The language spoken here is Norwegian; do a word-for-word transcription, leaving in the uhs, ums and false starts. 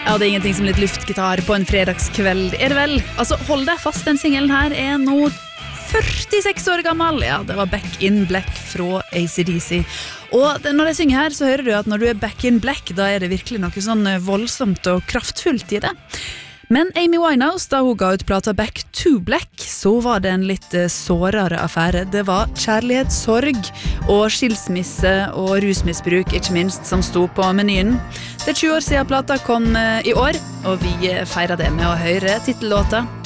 Ja, det er ingenting som litt luftgitar på en fredagskveld, er det vel? Altså, hold deg fast, den singelen her er nå førtiseks år gammel. Ja, det var Back in Black fra A C D C. Og når jeg synger her, så hører du at når du er Back in Black, da er det virkelig noe sånn voldsomt og kraftfullt i det. Men Amy Winehouse, da hun ga ut plata Back to Black, så var det en litt sårere affære. Det var kjærlighetssorg og skilsmisse og rusmisbruk, ikke minst, som sto på menyen. Det er tjue år siden plata kom i år, og vi feirer det med å høre titellåta